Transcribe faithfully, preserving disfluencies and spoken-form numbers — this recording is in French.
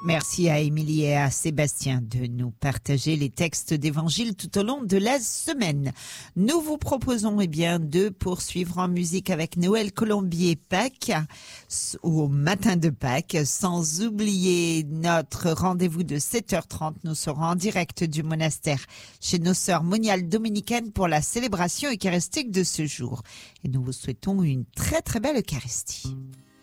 Merci à Émilie et à Sébastien de nous partager les textes d'évangile tout au long de la semaine. Nous vous proposons eh bien de poursuivre en musique avec Noël Colombier Pâques au matin de Pâques, sans oublier notre rendez-vous de sept heures trente. Nous serons en direct du monastère chez nos sœurs moniales dominicaines pour la célébration eucharistique de ce jour. Et nous vous souhaitons une très très belle Eucharistie.